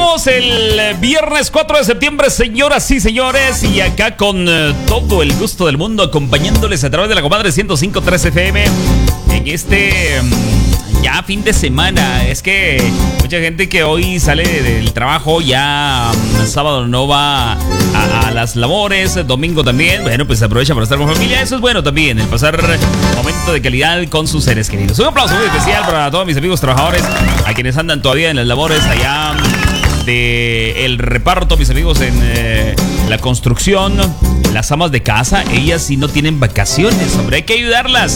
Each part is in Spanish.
Estamos el viernes 4 de septiembre, señoras y señores, y acá con todo el gusto del mundo, acompañándoles a través de la comadre 105.3 FM en este ya fin de semana. Es que mucha gente que hoy sale del trabajo ya sábado no va a las labores, domingo también, bueno, pues aprovecha para estar con familia. Eso es bueno también, el pasar momento de calidad con sus seres queridos. Un aplauso muy especial para todos mis amigos trabajadores, a quienes andan todavía en las labores allá de el reparto, mis amigos en la construcción, las amas de casa. Ellas sí no tienen vacaciones, hombre, hay que ayudarlas.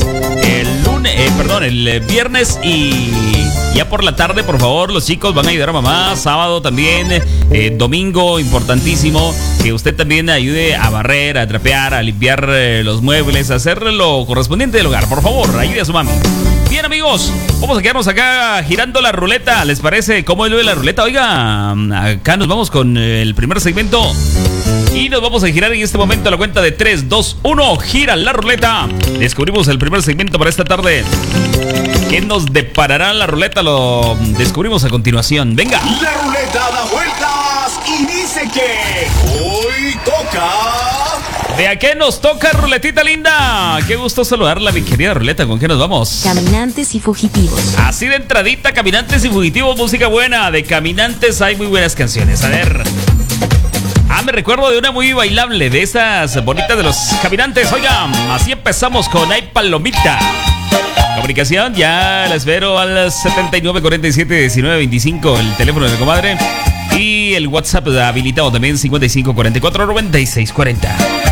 El viernes y ya por la tarde, por favor, los chicos van a ayudar a mamá. Sábado también, domingo, importantísimo que usted también ayude a barrer, a trapear, a limpiar los muebles, a hacer lo correspondiente del hogar. Por favor, ayude a su mami. Bien, amigos, vamos a quedarnos acá girando la ruleta. ¿Les parece cómo es lo de la ruleta? Oiga, acá nos vamos con el primer segmento y nos vamos a girar en este momento a la cuenta de 3, 2, 1. Gira la ruleta. Descubrimos el primer segmento para esta tarde. ¿Qué nos deparará la ruleta? Lo descubrimos a continuación. Venga. La ruleta da vueltas y dice que hoy toca... ¿De a qué nos toca, ruletita linda? Qué gusto saludarla, mi querida ruleta. ¿Con qué nos vamos? Caminantes y fugitivos. Así de entradita, caminantes y fugitivos, música buena. De caminantes hay muy buenas canciones. A ver. Me recuerdo de una muy bailable, de esas bonitas de los caminantes. Oigan, así empezamos con Ay Palomita. Comunicación, ya la espero al 79 47 19 25, el teléfono de mi comadre. Y el WhatsApp habilitado también, 55 44 96 40.